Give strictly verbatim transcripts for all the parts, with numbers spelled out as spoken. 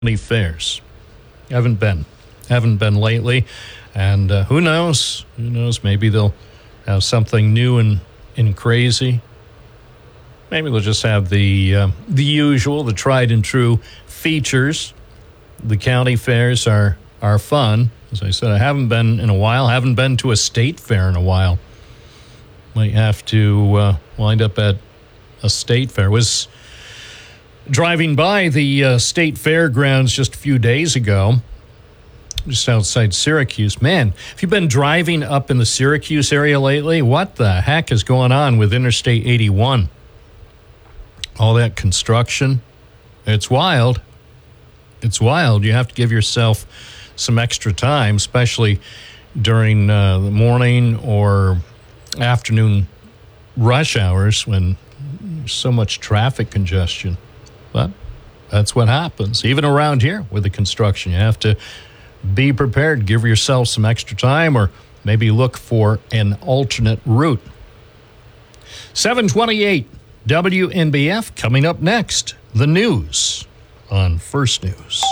County fairs. Haven't been. Haven't been lately. And uh, who knows? Who knows? Maybe they'll have something new and, and crazy. Maybe they'll just have the uh, the usual, the tried and true features. The county fairs are, are fun. As I said, I haven't been in a while. Haven't been to a state fair in a while. Might have to uh, wind up at a state fair. Was driving by the uh, state fairgrounds just a few days ago, just outside Syracuse. Man, have you been driving up in the Syracuse area lately? What the heck is going on with Interstate eighty-one? All that construction. It's wild. It's wild. You have to give yourself some extra time, especially during uh, the morning or afternoon rush hours when there's so much traffic congestion. But that's what happens. Even around here with the construction, you have to be prepared. Give yourself some extra time or maybe look for an alternate route. seven twenty-eight W N B F coming up next. The news on First News.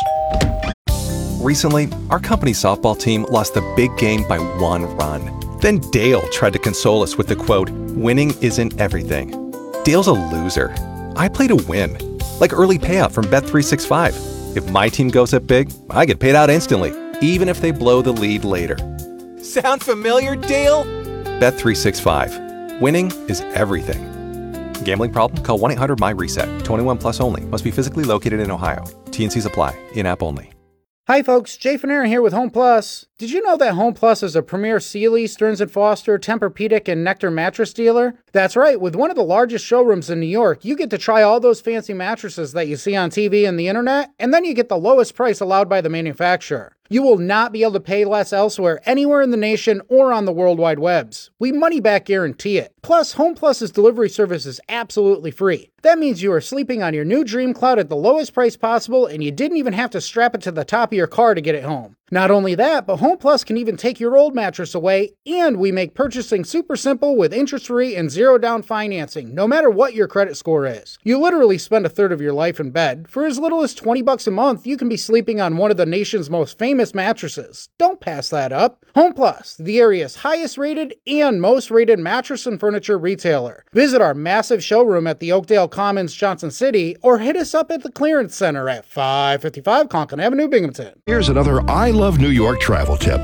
Recently, our company's softball team lost the big game by one run. Then Dale tried to console us with the quote, "Winning isn't everything." Dale's a loser. I play to win. Like early payout from Bet three sixty-five. If my team goes up big, I get paid out instantly, even if they blow the lead later. Sound familiar, Dale? Bet three sixty-five. Winning is everything. Gambling problem? Call one eight hundred M Y reset. twenty-one plus only. Must be physically located in Ohio. T N Cs apply. In-app only. Hi folks, Jay Fanera here with Home Plus. Did you know that Home Plus is a premier Sealy, Stearns and Foster, Tempur-Pedic, and Nectar mattress dealer? That's right, with one of the largest showrooms in New York, you get to try all those fancy mattresses that you see on T V and the internet, and then you get the lowest price allowed by the manufacturer. You will not be able to pay less elsewhere, anywhere in the nation or on the World Wide Webs. We money back guarantee it. Plus, Home Plus's delivery service is absolutely free. That means you are sleeping on your new Dream Cloud at the lowest price possible, and you didn't even have to strap it to the top of your car to get it home. Not only that, but Home Plus can even take your old mattress away, and we make purchasing super simple with interest-free and zero-down financing, no matter what your credit score is. You literally spend a third of your life in bed. For as little as twenty bucks a month, you can be sleeping on one of the nation's most famous mattresses. Don't pass that up. Home Plus, the area's highest-rated and most-rated mattress and furniture retailer. Visit our massive showroom at the Oakdale Commons, Johnson City, or hit us up at the Clearance Center at five fifty-five Conklin Avenue, Binghamton. Here's another I Love New York travel tip.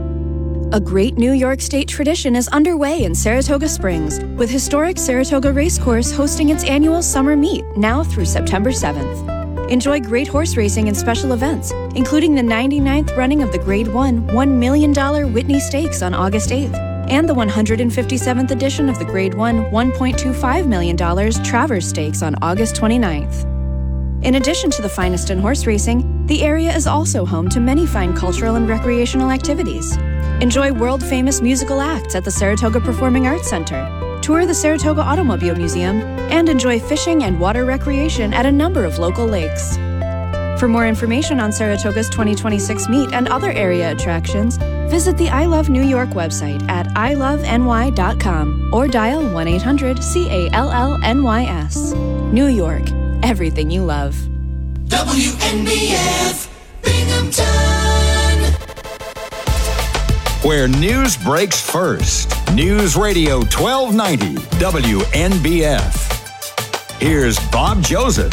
A great New York State tradition is underway in Saratoga Springs, with historic Saratoga Racecourse hosting its annual summer meet now through September seventh. Enjoy great horse racing and special events, including the ninety-ninth running of the Grade one one million dollars Whitney Stakes on August eighth, and the one hundred fifty-seventh edition of the Grade one one point two five million dollars Travers Stakes on August twenty-ninth. In addition to the finest in horse racing, the area is also home to many fine cultural and recreational activities. Enjoy world-famous musical acts at the Saratoga Performing Arts Center, tour the Saratoga Automobile Museum, and enjoy fishing and water recreation at a number of local lakes. For more information on Saratoga's twenty twenty-six meet and other area attractions, visit the I Love New York website at i love n y dot com or dial one eight hundred C A L L N Y S. New York, everything you love. W N B F Binghamton, where news breaks first. News Radio twelve ninety W N B F. Here's Bob Joseph.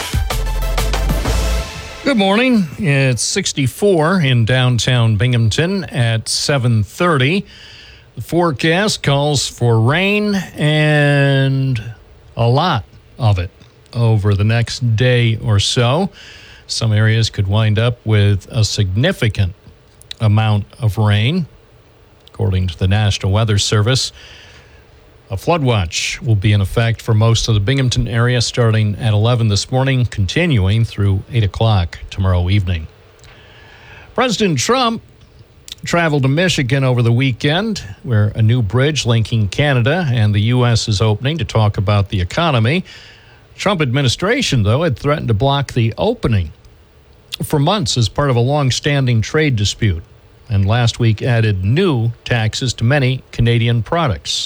Good morning. It's sixty-four in downtown Binghamton at seven thirty. The forecast calls for rain and a lot of it over the next day or so. Some areas could wind up with a significant amount of rain. According to the National Weather Service, a flood watch will be in effect for most of the Binghamton area starting at eleven this morning, continuing through eight o'clock tomorrow evening. President Trump traveled to Michigan over the weekend, where a new bridge linking Canada and the U S is opening, to talk about the economy. Trump administration, though, had threatened to block the opening for months as part of a long-standing trade dispute, and last week added new taxes to many Canadian products.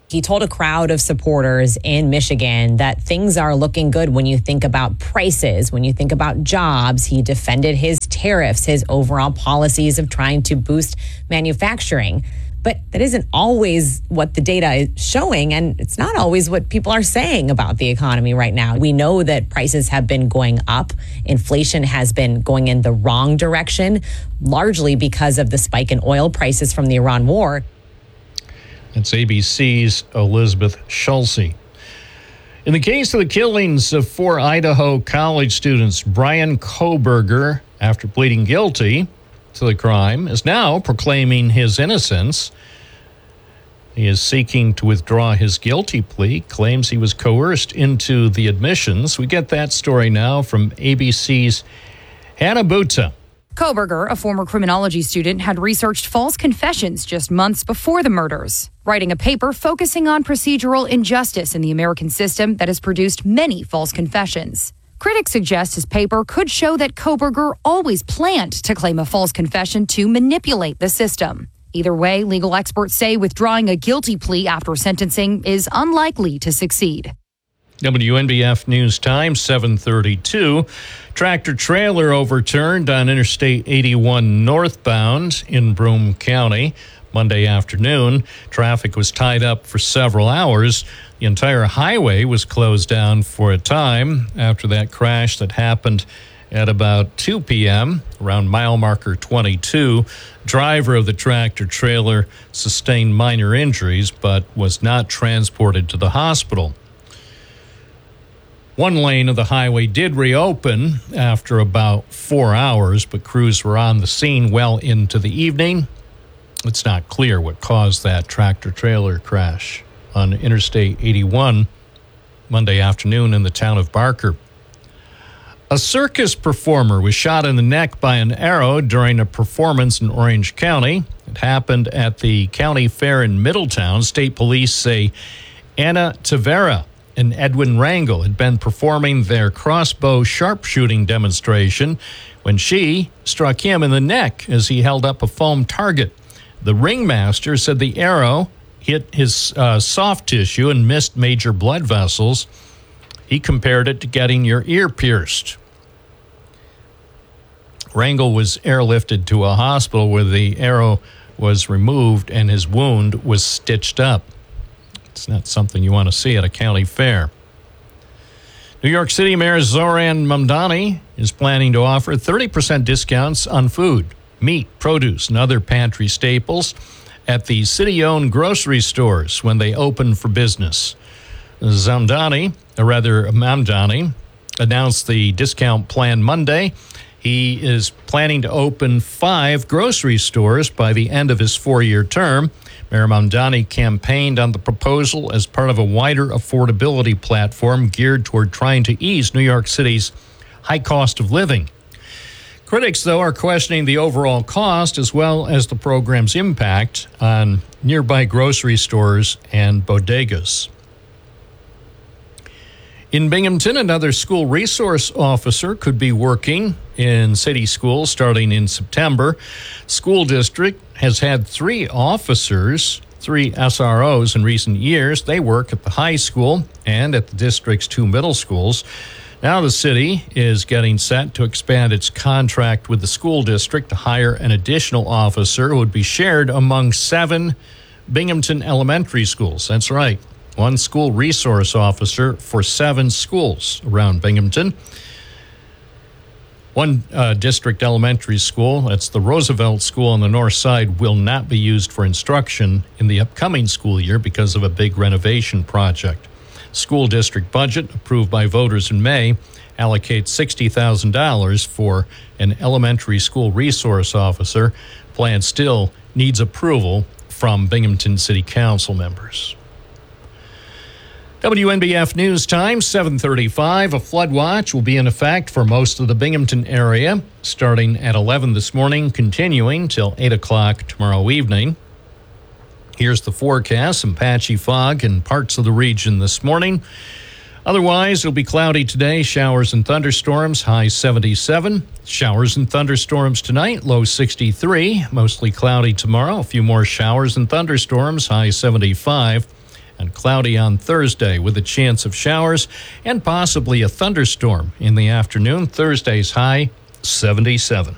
He told a crowd of supporters in Michigan that things are looking good when you think about prices, when you think about jobs. He defended his tariffs, his overall policies of trying to boost manufacturing. But that isn't always what the data is showing, and it's not always what people are saying about the economy right now. We know that prices have been going up. Inflation has been going in the wrong direction, largely because of the spike in oil prices from the Iran war. It's A B C's Elizabeth Schulze. In the case of the killings of four Idaho college students, Bryan Kohberger, after pleading guilty to the crime, is now proclaiming his innocence. He is seeking to withdraw his guilty plea, claims he was coerced into the admissions. We get that story now from A B C's Hannah Buta. Kohberger, a former criminology student, had researched false confessions just months before the murders, writing a paper focusing on procedural injustice in the American system that has produced many false confessions. Critics suggest his paper could show that Kohberger always planned to claim a false confession to manipulate the system. Either way, legal experts say withdrawing a guilty plea after sentencing is unlikely to succeed. W N B F News Time, seven thirty-two. Tractor trailer overturned on Interstate eighty-one northbound in Broome County Monday afternoon. Traffic was tied up for several hours. The entire highway was closed down for a time after that crash that happened at about two p.m. around mile marker twenty-two. Driver of the tractor trailer sustained minor injuries but was not transported to the hospital. One lane of the highway did reopen after about four hours, but crews were on the scene well into the evening. It's not clear what caused that tractor-trailer crash on Interstate eighty-one Monday afternoon in the town of Barker. A circus performer was shot in the neck by an arrow during a performance in Orange County. It happened at the county fair in Middletown. State police say Anna Tavera and Edwin Rangel had been performing their crossbow sharpshooting demonstration when she struck him in the neck as he held up a foam target. The ringmaster said the arrow hit his uh, soft tissue and missed major blood vessels. He compared it to getting your ear pierced. Rangel was airlifted to a hospital where the arrow was removed and his wound was stitched up. It's not something you want to see at a county fair. New York City Mayor Zoran Mamdani is planning to offer thirty percent discounts on food, meat, produce, and other pantry staples at the city-owned grocery stores when they open for business. Zamdani, or rather Mamdani, announced the discount plan Monday. He is planning to open five grocery stores by the end of his four-year term. Mayor Mamdani campaigned on the proposal as part of a wider affordability platform geared toward trying to ease New York City's high cost of living. Critics, though, are questioning the overall cost as well as the program's impact on nearby grocery stores and bodegas. In Binghamton, another school resource officer could be working in city schools starting in September. School district has had three officers, three S R Os in recent years. They work at the high school and at the district's two middle schools. Now the city is getting set to expand its contract with the school district to hire an additional officer who would be shared among seven Binghamton elementary schools. That's right. One school resource officer for seven schools around Binghamton. One uh, district elementary school, that's the Roosevelt School on the north side, will not be used for instruction in the upcoming school year because of a big renovation project. School district budget, approved by voters in May, allocates sixty thousand dollars for an elementary school resource officer. Plan still needs approval from Binghamton City Council members. W N B F News Time, seven thirty-five. A flood watch will be in effect for most of the Binghamton area, starting at eleven this morning, continuing till eight o'clock tomorrow evening. Here's the forecast. Some patchy fog in parts of the region this morning. Otherwise, it'll be cloudy today. Showers and thunderstorms, high seventy-seven. Showers and thunderstorms tonight, low sixty-three. Mostly cloudy tomorrow. A few more showers and thunderstorms, high seventy-five. and cloudy on Thursday with a chance of showers and possibly a thunderstorm in the afternoon. Thursday's high, seventy-seven.